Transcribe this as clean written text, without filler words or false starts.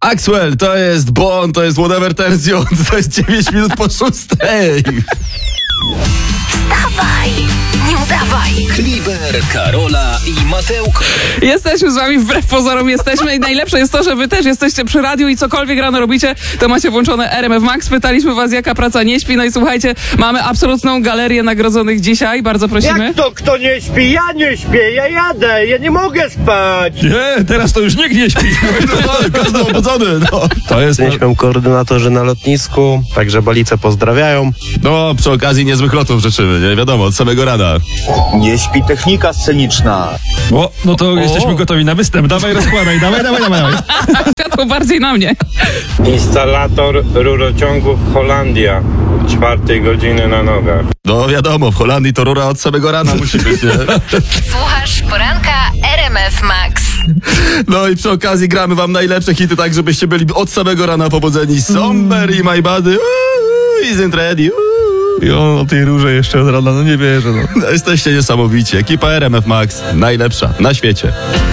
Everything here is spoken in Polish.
Axwell, to jest Bon, to jest Whatever Turns You On, to jest 9 minut po 6. Wstawaj, nie udawaj. Kliber, Karola i Mateuko. Jesteśmy z wami, wbrew pozorom jesteśmy i najlepsze jest to, że wy też jesteście przy radiu i cokolwiek rano robicie, to macie włączone RMF Max. Pytaliśmy was, jaka praca nie śpi, no i słuchajcie, mamy absolutną galerię nagrodzonych dzisiaj, bardzo prosimy. Jak to kto nie śpi? Ja nie śpię, ja jadę, ja nie mogę spać. Nie, teraz to już nikt nie śpi. Każdy obudzony, no. To jest... Jesteśmy koordynatorzy na lotnisku, także Balice pozdrawiają. No, przy okazji niezłych lotów życzymy, nie? Wiadomo, od samego rana. Nie śpi technika sceniczna. O, no to jesteśmy gotowi na występ. Dawaj, rozkładaj, dawaj. Światło bardziej na mnie. Instalator rurociągów Holandia. 4 godziny na nogach. No wiadomo, w Holandii to rura od samego rana musi być, nie? Słuchasz poranka RMF Max. No i przy okazji gramy wam najlepsze hity, tak żebyście byli od samego rana pobudzeni. Somber i My Body, isn't ready, I on o tej rurze jeszcze od rana, no nie wierzę. No. No, jesteście niesamowici. Ekipa RMF Max, najlepsza na świecie.